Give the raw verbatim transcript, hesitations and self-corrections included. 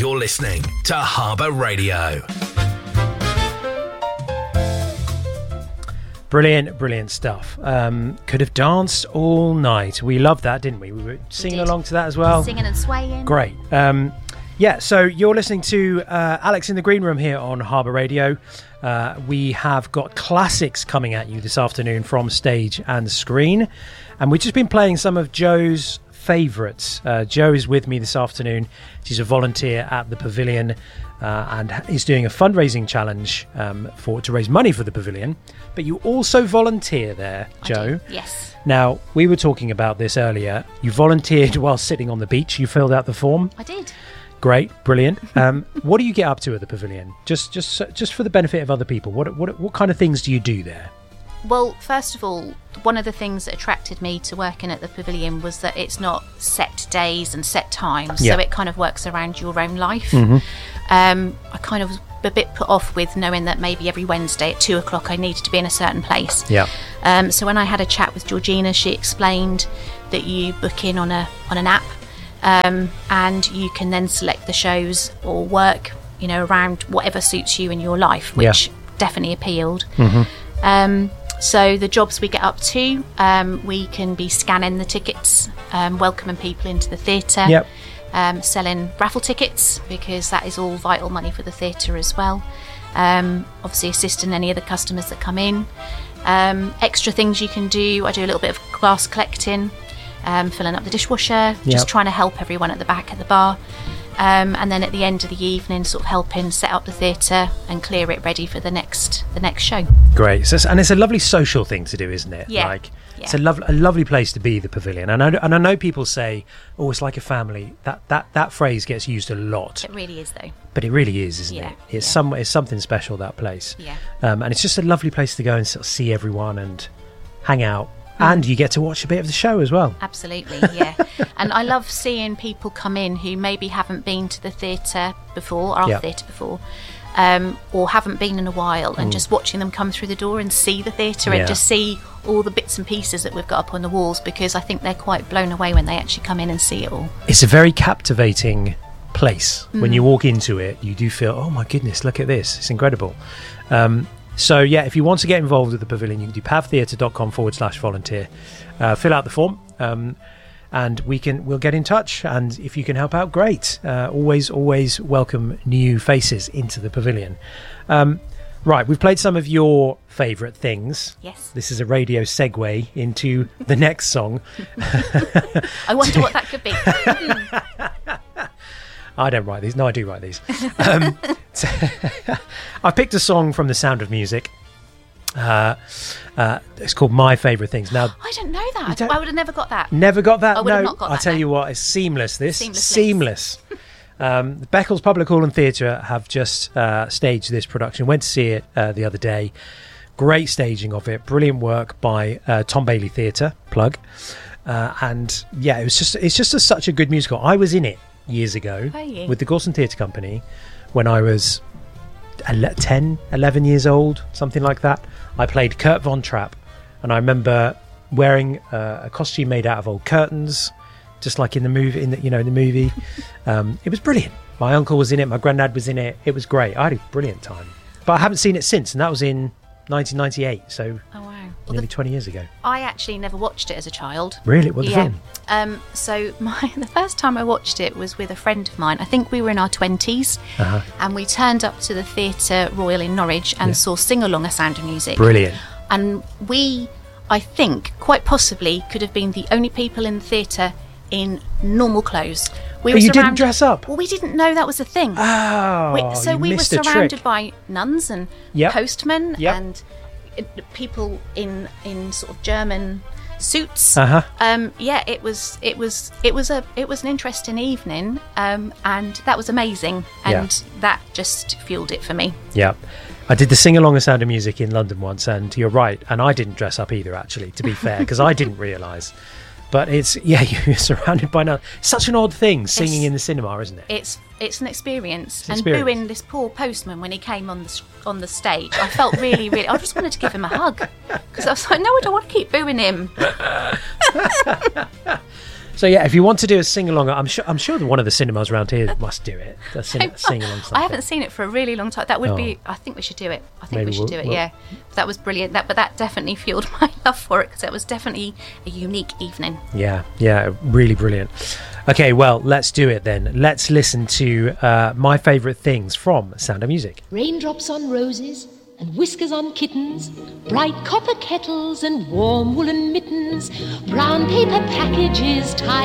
You're listening to Harbour Radio. Brilliant, brilliant stuff. Um, could have danced all night. We loved that, didn't we? We were singing along to that as well. Singing and swaying. Great. Um, yeah, so you're listening to uh, Alex in the Green Room here on Harbour Radio. Uh, we have got classics coming at you this afternoon from stage and screen. And we've just been playing some of Joe's favourites. Uh, Joe is with me this afternoon. She's a volunteer at the Pavilion uh, and is doing a fundraising challenge um, for to raise money for the Pavilion. But you also volunteer there, Joe. Yes. Now, we were talking about this earlier. You volunteered while sitting on the beach. You filled out the form. I did. Great, brilliant. Um, what do you get up to at the Pavilion? Just, just, just for the benefit of other people. What, what, what kind of things do you do there? Well, first of all, one of the things that attracted me to working at the Pavilion was that it's not set days and set times, Yeah. so it kind of works around your own life. Mhm. Um, I kind of was a bit put off with knowing that maybe every Wednesday at two o'clock I needed to be in a certain place. Yeah. Um, so when I had a chat with Georgina, she explained that you book in on a on an app, um, and you can then select the shows or work, you know, around whatever suits you in your life, which Yeah. definitely appealed. Mhm. Um, so the jobs we get up to, um, we can be scanning the tickets, um, welcoming people into the theatre, Yep. um, selling raffle tickets, because that is all vital money for the theatre as well. Um, obviously assisting any of the customers that come in. Um, extra things you can do, I do a little bit of glass collecting, um, filling up the dishwasher, Yep. just trying to help everyone at the back at the bar. Um, and then at the end of the evening, sort of helping set up the theatre and clear it ready for the next the next show. Great. So, it's- and it's a lovely social thing to do, isn't it? Yeah. Like, it's Yeah. a, lov- a lovely place to be, the Pavilion. And I, and I know people say, oh, it's like a family. That, that, that phrase gets used a lot. It really is, though. But it really is, isn't Yeah, it? It's yeah. some, it's something special, that place. Yeah. Um, and it's just a lovely place to go and sort of see everyone and hang out. Mm. And you get to watch a bit of the show as well. Absolutely, yeah. And I love seeing people come in who maybe haven't been to the theatre before, our Yeah. theatre before, um, or haven't been in a while, and Mm. just watching them come through the door and see the theatre Yeah. and just see all the bits and pieces that we've got up on the walls, because I think they're quite blown away when they actually come in and see it all. It's a very captivating place. When Mm. you walk into it, you do feel, oh my goodness, look at this. It's incredible. Um, so, yeah, if you want to get involved with the Pavilion, you can do pavtheatre.com forward slash volunteer. Uh, fill out the form. Um, and we can we'll get in touch, and if you can help out, great. Uh, always always welcome new faces into the Pavilion. Um, right, we've played some of your favourite things. Yes. This is a radio segue into the next song. I wonder what that could be. Hmm. I don't write these. No, I do write these. Um, so I picked a song from The Sound of Music. Uh, uh, it's called My Favourite Things. Now, I didn't know that. don't- I would have never got that. never got that. I would no, have not got I that, tell no. you what, it's seamless. This Seamless seamless. um, the Beccles Public Hall and Theatre have just uh, staged this production. Went to see it uh, the other day. Great staging of it. Brilliant work by uh, Tom Bailey Theatre. Plug. Uh, and yeah, it was just it's just a, such a good musical. I was in it years ago Were you? with the Gorson Theatre Company when I was ele- ten, eleven years old, something like that. I played Kurt Von Trapp, and I remember wearing uh, a costume made out of old curtains, just like in the movie. In the you know in the movie, um, it was brilliant. My uncle was in it, my granddad was in it. It was great. I had a brilliant time, but I haven't seen it since, and that was in nineteen ninety-eight, so Oh, wow. Well, nearly the, twenty years ago. I actually never watched it as a child. Really? What the yeah. film? Um, so my the first time I watched it was with a friend of mine. I think we were in our twenties, Uh-huh. and we turned up to the Theatre Royal in Norwich and Yeah. saw Sing Along a Sound of Music. Brilliant. And we, I think, quite possibly could have been the only people in the theatre in normal clothes. We Oh, you didn't dress up? Well, we didn't know that was a thing. Oh, we, so you we were missed a surrounded trick. by nuns and Yep. postmen Yep. and uh, people in in sort of German suits. Uh-huh. Um, yeah, it was it was it was a it was an interesting evening, um, and that was amazing, and Yeah. that just fueled it for me. Yeah. I did the Sing Along a Sound of Music in London once, and you're right, and I didn't dress up either, actually, to be fair, because I didn't realise. But it's, yeah, you're surrounded by nuns. Such an odd thing, singing It's- in the cinema, isn't it? It's it's an experience, It's an and experience. booing this poor postman when he came on the s- on the stage, I felt really, really. I just wanted to give him a hug because I was like, no, I don't want to keep booing him. So yeah, if you want to do a sing along, I'm sure I'm sure that one of the cinemas around here must do it. A sing, sing along. I haven't seen it for a really long time. That would oh. be. I think we should do it. I think Maybe we should we'll, do it. We'll, yeah, that was brilliant. That, but that definitely fueled my love for it because it was definitely a unique evening. Yeah, yeah, really brilliant. Okay, well, let's do it then. Let's listen to uh, my favourite things from Sound of Music. Raindrops on roses and whiskers on kittens, bright copper kettles and warm woolen mittens, brown paper packages tied